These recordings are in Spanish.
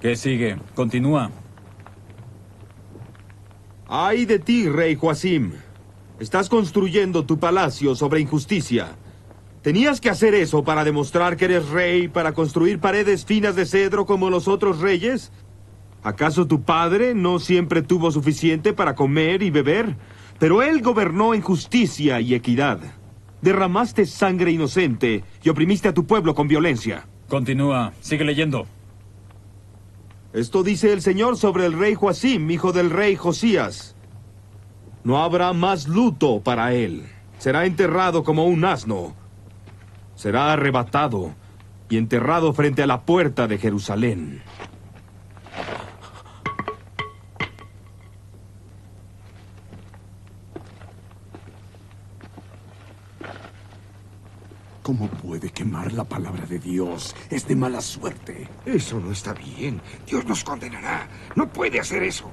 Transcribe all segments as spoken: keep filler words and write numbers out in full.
¿Qué sigue? Continúa. ¡Ay de ti, rey Joacim! Estás construyendo tu palacio sobre injusticia. ¿Tenías que hacer eso para demostrar que eres rey, para construir paredes finas de cedro como los otros reyes? ¿Acaso tu padre no siempre tuvo suficiente para comer y beber? Pero él gobernó en justicia y equidad. Derramaste sangre inocente y oprimiste a tu pueblo con violencia. Continúa. Sigue leyendo. Esto dice el Señor sobre el rey Joacim, hijo del rey Josías. No habrá más luto para él. Será enterrado como un asno. Será arrebatado y enterrado frente a la puerta de Jerusalén. ¿Cómo puede quemar la palabra de Dios? Es de mala suerte. Eso no está bien. Dios nos condenará. No puede hacer eso.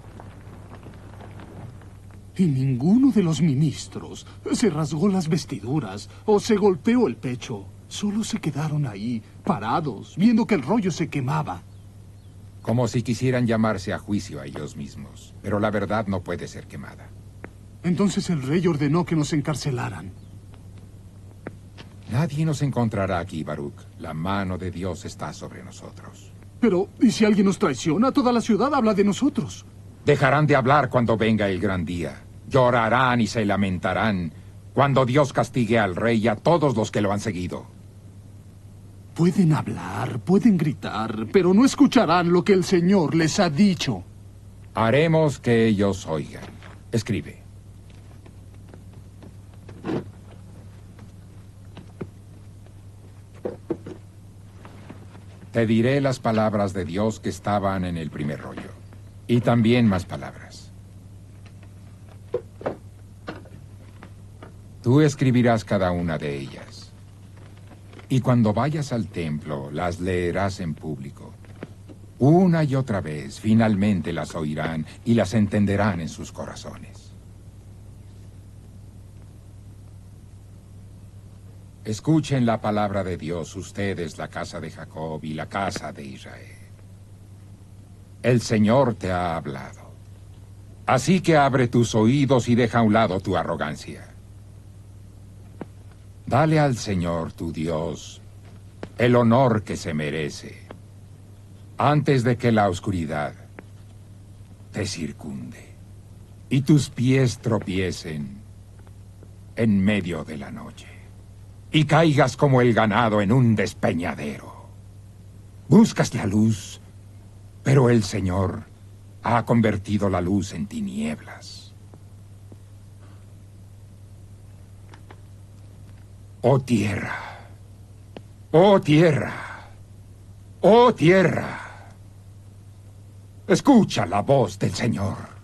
Y ninguno de los ministros se rasgó las vestiduras o se golpeó el pecho. Solo se quedaron ahí, parados, viendo que el rollo se quemaba. Como si quisieran llamarse a juicio a ellos mismos. Pero la verdad no puede ser quemada. Entonces el rey ordenó que nos encarcelaran. Nadie nos encontrará aquí, Baruch. La mano de Dios está sobre nosotros. Pero, ¿y si alguien nos traiciona? Toda la ciudad habla de nosotros. Dejarán de hablar cuando venga el gran día. Llorarán y se lamentarán cuando Dios castigue al rey y a todos los que lo han seguido. Pueden hablar, pueden gritar, pero no escucharán lo que el Señor les ha dicho. Haremos que ellos oigan. Escribe. Te diré las palabras de Dios que estaban en el primer rollo. Y también más palabras. Tú escribirás cada una de ellas. Y cuando vayas al templo, las leerás en público. Una y otra vez, finalmente las oirán y las entenderán en sus corazones. Escuchen la palabra de Dios, ustedes, la casa de Jacob y la casa de Israel. El Señor te ha hablado. Así que abre tus oídos y deja a un lado tu arrogancia. Dale al Señor, tu Dios, el honor que se merece, antes de que la oscuridad te circunde y tus pies tropiecen en medio de la noche. Y caigas como el ganado en un despeñadero. Buscas la luz, pero el Señor ha convertido la luz en tinieblas. Oh tierra, oh tierra, oh tierra, escucha la voz del Señor.